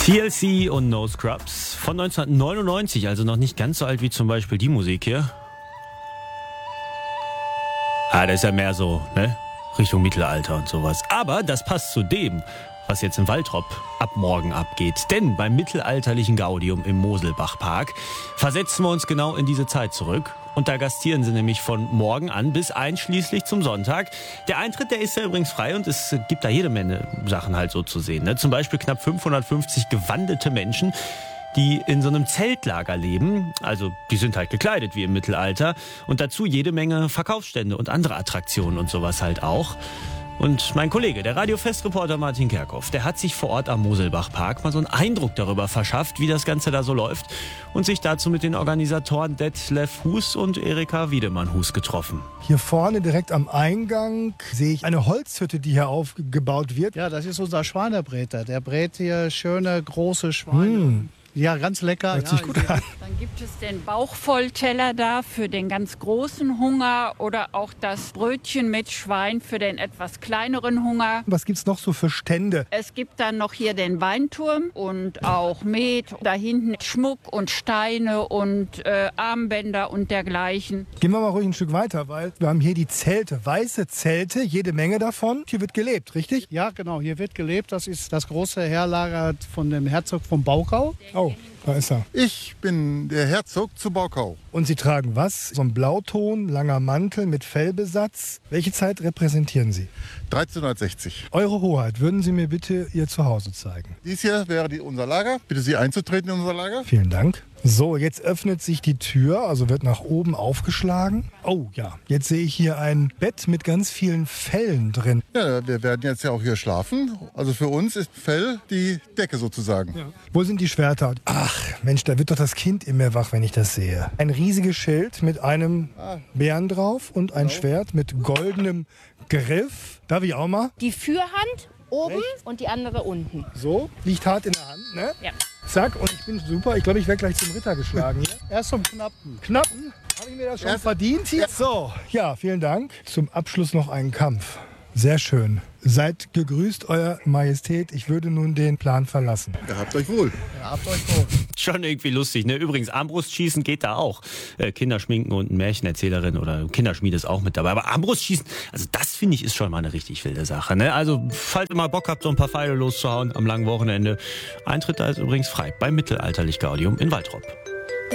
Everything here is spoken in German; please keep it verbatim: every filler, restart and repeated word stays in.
T L C und No Scrubs von neunzehnhundertneunundneunzig, also noch nicht ganz so alt wie zum Beispiel die Musik hier. Ah, das ist ja mehr so, ne? Richtung Mittelalter und sowas. Aber das passt zu dem, was jetzt in Waltrop ab morgen abgeht. Denn beim mittelalterlichen Gaudium im Moselbachpark versetzen wir uns genau in diese Zeit zurück. Und da gastieren sie nämlich von morgen an bis einschließlich zum Sonntag. Der Eintritt, der ist ja übrigens frei und es gibt da jede Menge Sachen halt so zu sehen. Ne? Zum Beispiel knapp fünfhundertfünfzig gewandete Menschen, die in so einem Zeltlager leben. Also die sind halt gekleidet wie im Mittelalter. Und dazu jede Menge Verkaufsstände und andere Attraktionen und sowas halt auch. Und mein Kollege, der Radio-Fest-Reporter Martin Kerkhoff, der hat sich vor Ort am Moselbachpark mal so einen Eindruck darüber verschafft, wie das Ganze da so läuft und sich dazu mit den Organisatoren Detlef Hus und Erika Wiedemann-Hus getroffen. Hier vorne direkt am Eingang sehe ich eine Holzhütte, die hier aufgebaut wird. Ja, das ist unser Schweinebräter. Der brät hier schöne, große Schweine. Mmh. Ja, ganz lecker. Hört ja, sich gut an. Dann gibt es den Bauchvollteller da für den ganz großen Hunger oder auch das Brötchen mit Schwein für den etwas kleineren Hunger. Was gibt's noch so für Stände? Es gibt dann noch hier den Weinturm und auch Met, da hinten Schmuck und Steine und äh, Armbänder und dergleichen. Gehen wir mal ruhig ein Stück weiter, weil wir haben hier die Zelte, weiße Zelte, jede Menge davon. Hier wird gelebt, richtig? Ja, genau, hier wird gelebt. Das ist das große Heerlager von dem Herzog von Baukau. Oh, da ist er. Ich bin der Herzog zu Baukau. Und Sie tragen was? So ein Blauton, langer Mantel mit Fellbesatz. Welche Zeit repräsentieren Sie? dreizehnhundertsechzig. Eure Hoheit, würden Sie mir bitte Ihr Zuhause zeigen? Dies hier wäre die, unser Lager. Bitte Sie einzutreten in unser Lager. Vielen Dank. So, jetzt öffnet sich die Tür, also wird nach oben aufgeschlagen. Oh ja, jetzt sehe ich hier ein Bett mit ganz vielen Fellen drin. Ja, wir werden jetzt ja auch hier schlafen. Also für uns ist Fell die Decke sozusagen. Ja. Wo sind die Schwerter? Ach, Mensch, da wird doch das Kind in mir wach, wenn ich das sehe. Ein riesiges Schild mit einem Bären drauf und ein Genau. Schwert mit goldenem Griff. Darf ich auch mal? Die Führhand oben und die andere unten. So, liegt hart in der Hand, ne? Ja. Zack, und ich bin super. Ich glaube, ich werde gleich zum Ritter geschlagen hier. Erst zum Knappen. Knappen? Habe ich mir das schon Erst- verdient hier? So, ja, vielen Dank. Zum Abschluss noch ein Kampf. Sehr schön. Seid gegrüßt, Euer Majestät. Ich würde nun den Plan verlassen. Ihr habt euch wohl. Ja, habt euch wohl. Schon irgendwie lustig, ne? Übrigens, Armbrustschießen geht da auch. Äh, Kinderschminken und eine Märchenerzählerin oder Kinderschmiede ist auch mit dabei. Aber Armbrustschießen, also das finde ich ist schon mal eine richtig wilde Sache, ne? Also, falls ihr mal Bock habt, so ein paar Pfeile loszuhauen am langen Wochenende. Eintritt da ist übrigens frei beim Mittelalterlich Gaudium in Waltrop.